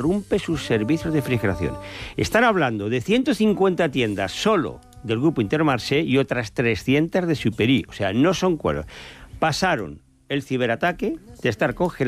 interrumpe sus servicios de refrigeración. Están hablando de 150 tiendas solo del grupo Intermarché y otras 300 de Superi. O sea, no son cueros. Pasaron el ciberataque de estar congelados